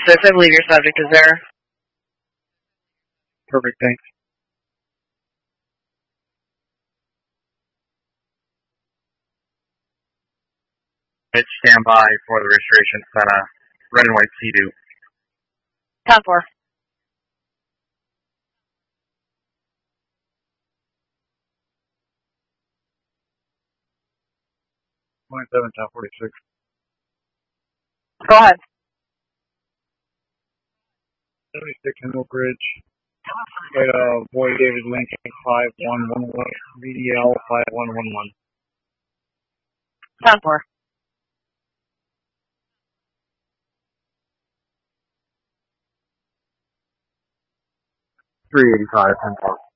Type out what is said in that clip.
6, I believe your subject is there. Perfect, thanks. Mitch, stand by for the registration center. Red and white Sea-Doo. 10-4. Line 7, 1046. Go ahead. 76 Hemlock Ridge. Right, Boy David Lincoln 5111. VDL 5111. 10-4. 385, 10-4.